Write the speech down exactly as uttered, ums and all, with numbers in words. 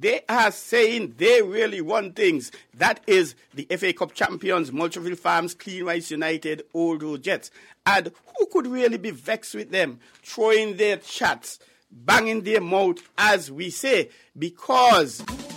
They are saying they really want things. That is the F A Cup champions, Multraville Farms, Clean Rice United, Old Road Jets. And who could really be vexed with them, throwing their chats, banging their mouth, as we say, because